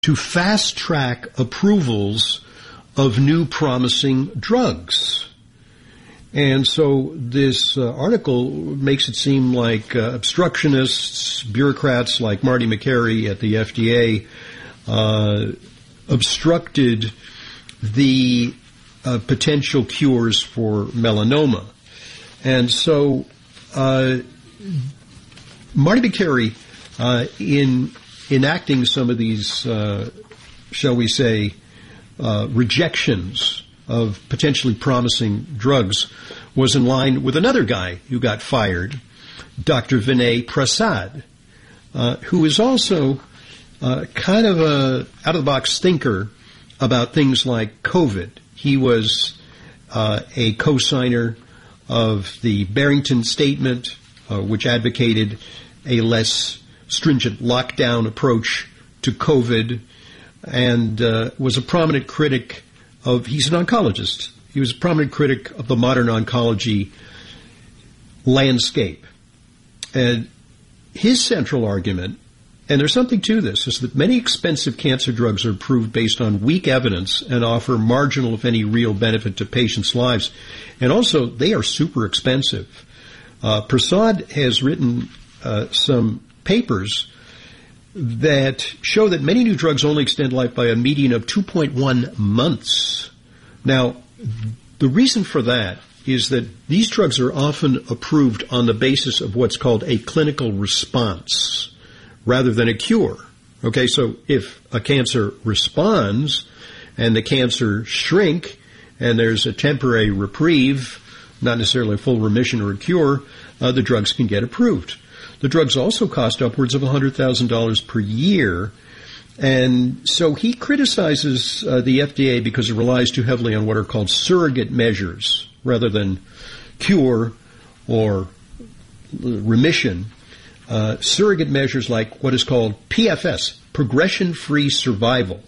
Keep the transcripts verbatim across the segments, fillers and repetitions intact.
to fast-track approvals of new promising drugs. And so this uh, article makes it seem like uh, obstructionists, bureaucrats like Marty Makary at the F D A uh, obstructed the uh, potential cures for melanoma. And so uh, Marty Makary, uh, in enacting some of these, uh, shall we say, uh, rejections of potentially promising drugs, was in line with another guy who got fired, Doctor Vinay Prasad, uh, who is also uh, kind of a out-of-the-box thinker about things like COVID. He was uh, a co-signer of the Barrington Statement, uh, which advocated a less stringent lockdown approach to COVID, and uh, was a prominent critic of, he's an oncologist, he was a prominent critic of the modern oncology landscape. And his central argument, and there's something to this, is that many expensive cancer drugs are approved based on weak evidence and offer marginal, if any, real benefit to patients' lives. And also, they are super expensive. Uh, Prasad has written uh, some papers that show that many new drugs only extend life by a median of two point one months. Now, the reason for that is that these drugs are often approved on the basis of what's called a clinical response rather than a cure. Okay, so if a cancer responds and the cancer shrink and there's a temporary reprieve, not necessarily a full remission or a cure, uh, the drugs can get approved. The drugs also cost upwards of one hundred thousand dollars per year, and so he criticizes uh, the F D A because it relies too heavily on what are called surrogate measures rather than cure or remission. Uh, surrogate measures like what is called P F S, progression-free survival,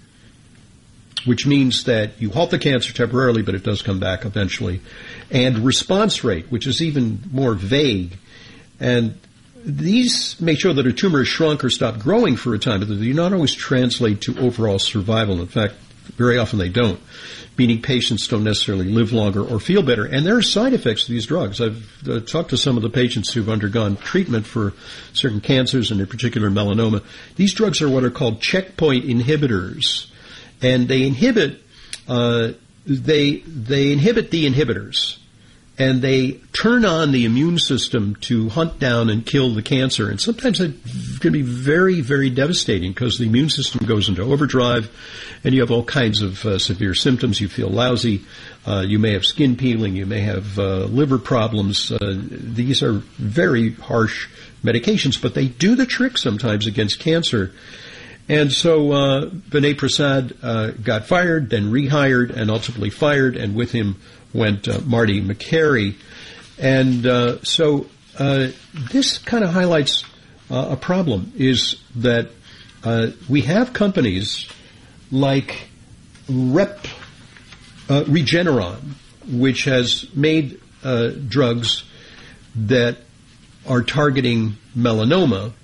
which means that you halt the cancer temporarily, but it does come back eventually, and response rate, which is even more vague. And these make sure that a tumor has shrunk or stopped growing for a time, but they do not always translate to overall survival. In fact, very often they don't, meaning patients don't necessarily live longer or feel better. And there are side effects to these drugs. I've uh, talked to some of the patients who've undergone treatment for certain cancers, and in particular melanoma. These drugs are what are called checkpoint inhibitors, and they inhibit uh, they they inhibit the inhibitors. And they turn on the immune system to hunt down and kill the cancer. And sometimes it can be very, very devastating because the immune system goes into overdrive and you have all kinds of uh, severe symptoms. You feel lousy. Uh, you may have skin peeling. You may have uh, liver problems. Uh, these are very harsh medications, but they do the trick sometimes against cancer. And so uh, Vinay Prasad uh, got fired, then rehired, and ultimately fired, and with him went uh, Marty Makary. And uh, so uh, this kind of highlights uh, a problem, is that uh, we have companies like Rep, uh, Regeneron, which has made uh, drugs that are targeting melanoma.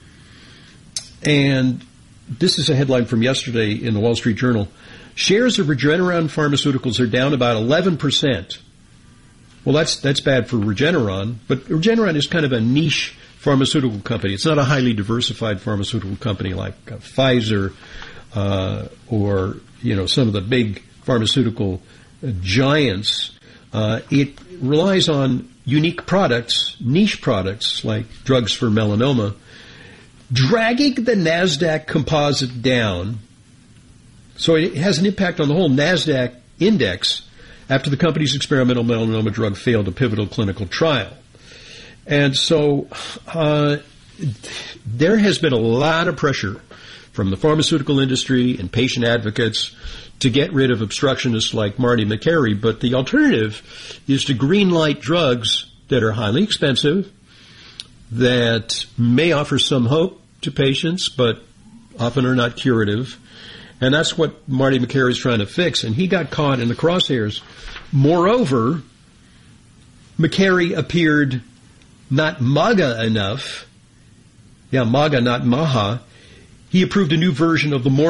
And this is a headline from yesterday in the Wall Street Journal. Shares of Regeneron Pharmaceuticals are down about eleven percent. Well, that's that's bad for Regeneron, but Regeneron is kind of a niche pharmaceutical company. It's not a highly diversified pharmaceutical company like uh, Pfizer uh, or, you know, some of the big pharmaceutical uh, giants. Uh, it relies on unique products, niche products like drugs for melanoma, dragging the NASDAQ composite down. So it has an impact on the whole NASDAQ index after the company's experimental melanoma drug failed a pivotal clinical trial. And so uh, there has been a lot of pressure from the pharmaceutical industry and patient advocates to get rid of obstructionists like Marty Makary, but the alternative is to greenlight drugs that are highly expensive, that may offer some hope to patients, but often are not curative. And that's what Marty Makary is trying to fix, and he got caught in the crosshairs. Moreover, Makary appeared not MAGA enough. Yeah, MAGA, not Maha. He approved a new version of the